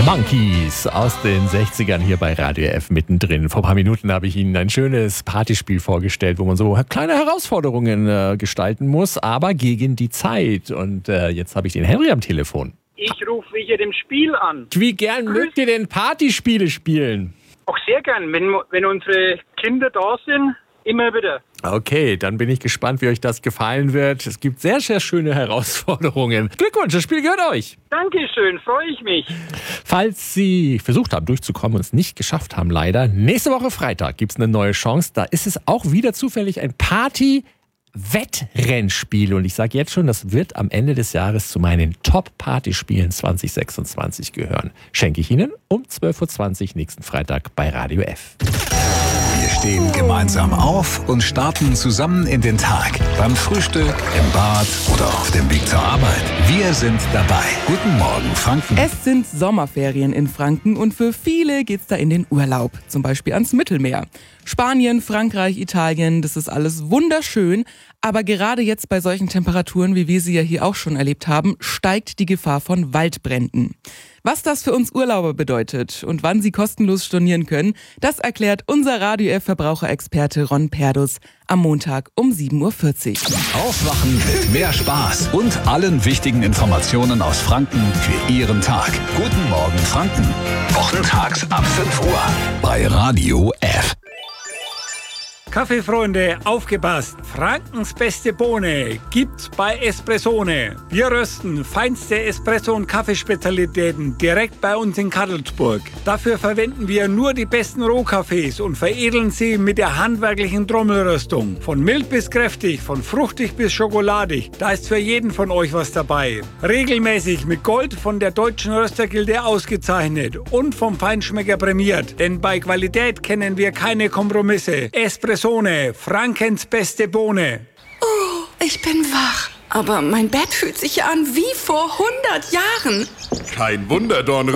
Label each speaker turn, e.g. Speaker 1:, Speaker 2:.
Speaker 1: Monkeys aus den 60ern hier bei Radio F mittendrin. Vor ein paar Minuten habe ich Ihnen ein schönes Partyspiel vorgestellt, wo man so kleine Herausforderungen gestalten muss, aber gegen die Zeit. Und jetzt habe ich den Henry am Telefon.
Speaker 2: Ich rufe wegen dem Spiel an.
Speaker 1: Wie gern mögt ihr denn Partyspiele spielen?
Speaker 2: Auch sehr gern, wenn unsere Kinder da sind, immer wieder.
Speaker 1: Okay, dann bin ich gespannt, wie euch das gefallen wird. Es gibt sehr, sehr schöne Herausforderungen. Glückwunsch, das Spiel gehört euch.
Speaker 2: Dankeschön, freue ich mich.
Speaker 1: Falls Sie versucht haben, durchzukommen und es nicht geschafft haben, leider, nächste Woche Freitag gibt es eine neue Chance. Da ist es auch wieder zufällig ein Party-Wettrennspiel. Und ich sage jetzt schon, das wird am Ende des Jahres zu meinen Top-Partyspielen 2026 gehören. Schenke ich Ihnen um 12.20 Uhr nächsten Freitag bei Radio F.
Speaker 3: Wir stehen gemeinsam auf und starten zusammen in den Tag. Beim Frühstück, im Bad oder auf dem Weg zur Arbeit. Wir sind dabei. Guten Morgen, Franken.
Speaker 4: Es sind Sommerferien in Franken und für viele geht's da in den Urlaub. Zum Beispiel ans Mittelmeer. Spanien, Frankreich, Italien, das ist alles wunderschön. Aber gerade jetzt bei solchen Temperaturen, wie wir sie ja hier auch schon erlebt haben, steigt die Gefahr von Waldbränden. Was das für uns Urlauber bedeutet und wann Sie kostenlos stornieren können, das erklärt unser Radio F-Verbraucherexperte Ron Perdus am Montag um 7.40 Uhr.
Speaker 3: Aufwachen mit mehr Spaß und allen wichtigen Informationen aus Franken für Ihren Tag. Guten Morgen, Franken. Wochentags ab 5 Uhr bei Radio F.
Speaker 5: Kaffeefreunde, aufgepasst! Frankens beste Bohne gibt's bei Espressone. Wir rösten feinste Espresso- und Kaffeespezialitäten direkt bei uns in Kadelsburg. Dafür verwenden wir nur die besten Rohkaffees und veredeln sie mit der handwerklichen Trommelröstung. Von mild bis kräftig, von fruchtig bis schokoladig, da ist für jeden von euch was dabei. Regelmäßig mit Gold von der Deutschen Röstergilde ausgezeichnet und vom Feinschmecker prämiert. Denn bei Qualität kennen wir keine Kompromisse. Espressone, Frankens beste Bohne.
Speaker 6: Oh, ich bin wach. Aber mein Bett fühlt sich an wie vor 100 Jahren.
Speaker 7: Kein Wunder, Dorn.